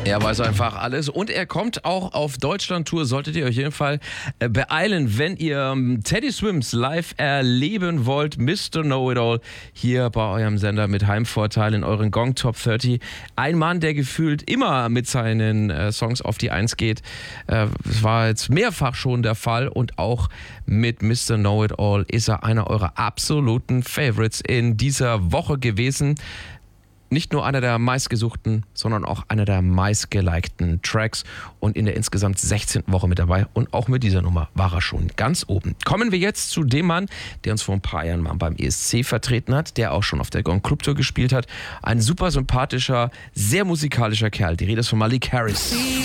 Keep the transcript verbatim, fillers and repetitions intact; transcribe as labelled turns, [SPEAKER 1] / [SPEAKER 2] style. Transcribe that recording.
[SPEAKER 1] Er weiß einfach alles und er kommt auch auf Deutschland-Tour. Solltet ihr euch auf jeden Fall beeilen, wenn ihr Teddy Swims live erleben wollt. Mister Know-It-All hier bei eurem Sender mit Heimvorteil in euren Gong Top dreißig. Ein Mann, der gefühlt immer mit seinen äh, Songs auf die Eins geht. Äh, das war jetzt mehrfach schon der Fall und auch mit Mister Know-It-All ist er einer eurer absoluten Favorites in dieser Woche gewesen. Nicht nur einer der meistgesuchten, sondern auch einer der meistgelikten Tracks und in der insgesamt sechzehnten Woche mit dabei. Und auch mit dieser Nummer war er schon ganz oben. Kommen wir jetzt zu dem Mann, der uns vor ein paar Jahren mal beim E S C vertreten hat, der auch schon auf der Gong Club Tour gespielt hat. Ein super sympathischer, sehr musikalischer Kerl. Die Rede ist von Malik Harris.